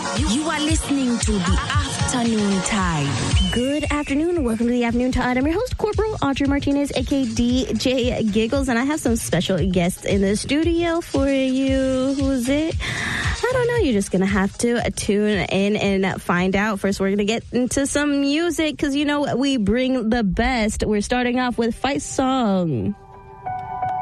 You are listening to the Afternoon Tide. Good afternoon. Welcome to the Afternoon Tide. I'm your host, Corporal Audrey Martinez, aka DJ Giggles, and I have some special guests in the studio for you. Who's it? I don't know. You're just going to have to tune in and find out. First, we're going to get into some music because, you know, we bring the best. We're starting off with Fight Song.